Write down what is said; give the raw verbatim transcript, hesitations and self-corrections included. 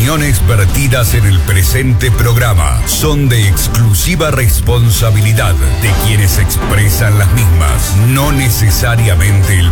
opiniones vertidas en el presente programa son de exclusiva responsabilidad de quienes expresan las mismas, no necesariamente el